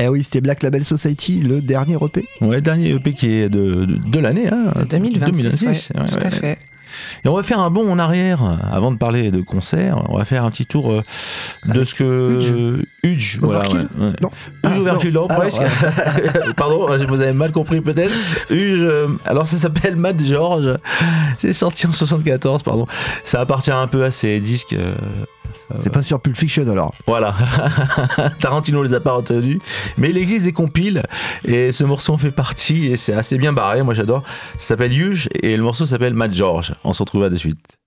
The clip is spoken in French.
Eh oui, c'était Black Label Society, le dernier EP. Ouais, dernier EP qui est de l'année. Hein, 2026, ouais, tout à fait. Et on va faire un bond en arrière, avant de parler de concert, on va faire un petit tour de ce que... Udge, voilà. Ouais. Non. Udge Overkill, non, presque. Pardon, vous avez mal compris peut-être. Udge, alors ça s'appelle Mad George, c'est sorti en 74, pardon. Ça appartient un peu à ces disques... C'est pas sur Pulp Fiction alors. Voilà, Tarantino les a pas retenus, mais il existe des compiles et ce morceau en fait partie et c'est assez bien barré, moi j'adore. Ça s'appelle Huge et le morceau s'appelle Mad George. On se retrouve là de suite.